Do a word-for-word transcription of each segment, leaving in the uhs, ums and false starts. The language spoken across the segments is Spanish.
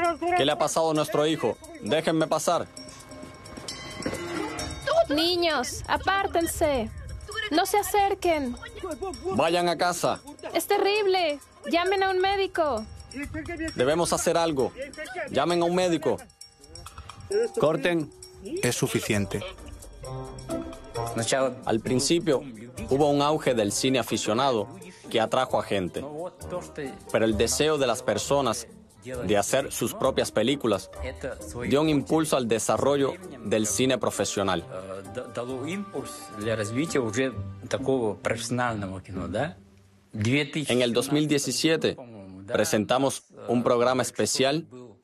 ¿Qué le ha pasado a nuestro hijo? Déjenme pasar. Niños, apártense. No se acerquen. Vayan a casa. Es terrible. Llamen a un médico. Debemos hacer algo. Llamen a un médico. Corten. Es suficiente. Al principio, hubo un auge del cine aficionado que atrajo a gente. Pero el deseo de las personas de hacer sus propias películas dio un impulso al desarrollo del cine profesional. En el dos mil diecisiete presentamos un programa especial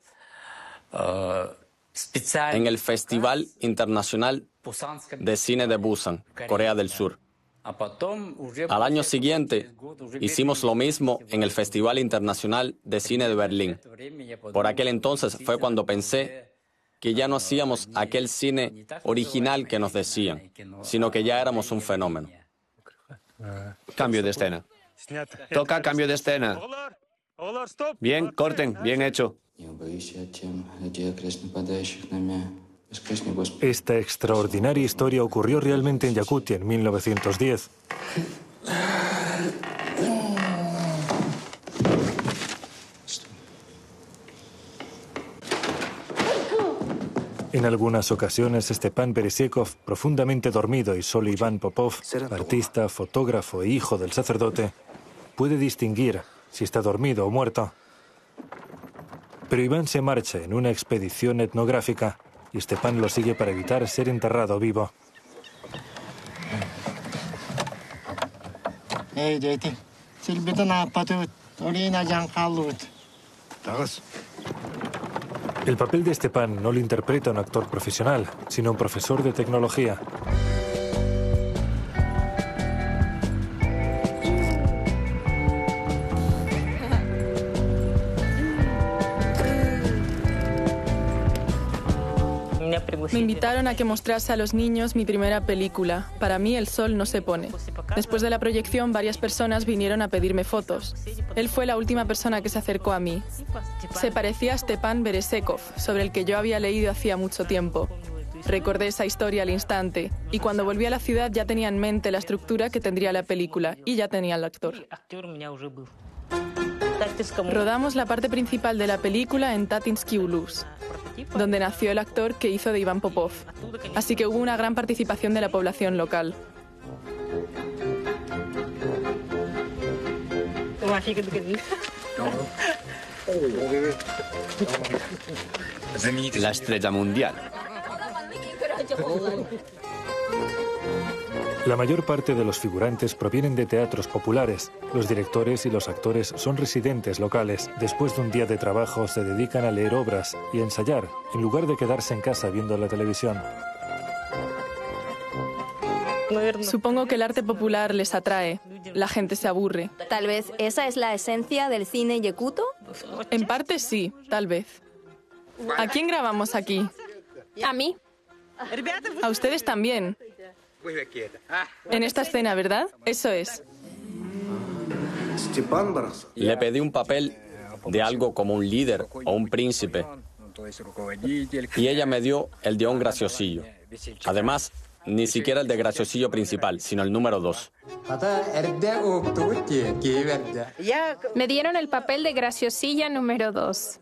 en el Festival Internacional de Cine de Busan, Corea del Sur. Al año siguiente, hicimos lo mismo en el Festival Internacional de Cine de Berlín. Por aquel entonces fue cuando pensé que ya no hacíamos aquel cine original que nos decían, sino que ya éramos un fenómeno. Cambio de escena. Toca cambio de escena. Bien, corten, bien hecho. Esta extraordinaria historia ocurrió realmente en Yakutia en mil novecientos diez. En algunas ocasiones, Stepan Beresekov, profundamente dormido, y solo Iván Popov, artista, fotógrafo e hijo del sacerdote, puede distinguir si está dormido o muerto. Pero Iván se marcha en una expedición etnográfica y Stepan lo sigue para evitar ser enterrado vivo. El papel de Stepan no lo interpreta un actor profesional, sino un profesor de tecnología. Me invitaron a que mostrase a los niños mi primera película, Para mí el sol no se pone. Después de la proyección, varias personas vinieron a pedirme fotos. Él fue la última persona que se acercó a mí. Se parecía a Stepan Beresekov, sobre el que yo había leído hacía mucho tiempo. Recordé esa historia al instante, y cuando volví a la ciudad ya tenía en mente la estructura que tendría la película, y ya tenía al actor. Rodamos la parte principal de la película en Tatinsky Ulus, donde nació el actor que hizo de Iván Popov. Así que hubo una gran participación de la población local. La estrella mundial. La mayor parte de los figurantes provienen de teatros populares. Los directores y los actores son residentes locales. Después de un día de trabajo se dedican a leer obras y a ensayar, en lugar de quedarse en casa viendo la televisión. Supongo que el arte popular les atrae. La gente se aburre. Tal vez esa es la esencia del cine yakuto. En parte sí, tal vez. ¿A quién grabamos aquí? A mí. A ustedes también. En esta escena, ¿verdad? Eso es. Le pedí un papel de algo como un líder o un príncipe, y ella me dio el de un graciosillo. Además, ni siquiera el de graciosillo principal, sino el número dos. Me dieron el papel de graciosilla número dos.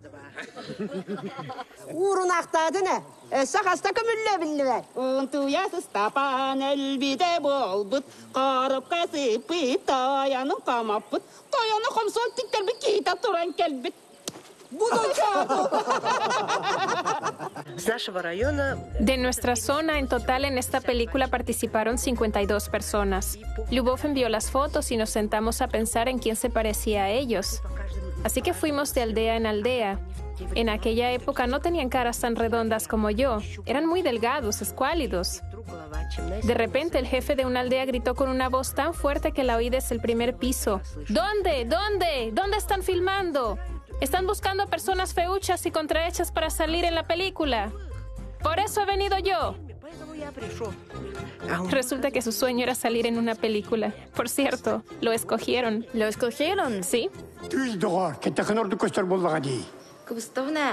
De nuestra zona, en total en esta película participaron cincuenta y dos personas. Lyubov envió las fotos y nos sentamos a pensar en quién se parecía a ellos. Así que fuimos de aldea en aldea. En aquella época no tenían caras tan redondas como yo. Eran muy delgados, escuálidos. De repente el jefe de una aldea gritó con una voz tan fuerte que la oí desde el primer piso. ¿Dónde? ¿Dónde? ¿Dónde están filmando? Están buscando a personas feuchas y contrahechas para salir en la película. Por eso he venido yo. Resulta que su sueño era salir en una película. Por cierto, lo escogieron. ¿Lo escogieron? Sí.